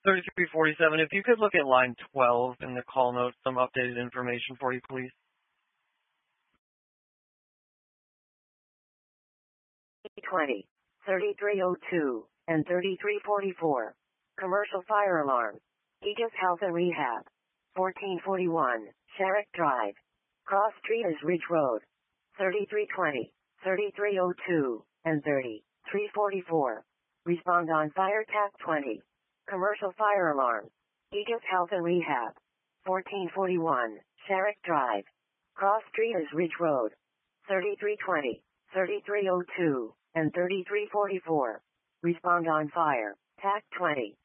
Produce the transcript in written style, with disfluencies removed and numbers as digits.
3347, if you could look at line 12 in the call notes, some updated information for you, please. 20, 3302, and 3344. Commercial fire alarm. Aegis Health and Rehab. 1441, Sherrick Drive. Cross Street is Ridge Road. 3320, 3302, and 3344. Respond on fire TAC 20. Commercial fire alarm. Aegis Health and Rehab. 1441, Sherrick Drive. Cross Street is Ridge Road. 3320, 3302, and 3344. Respond on fire. TAC 20.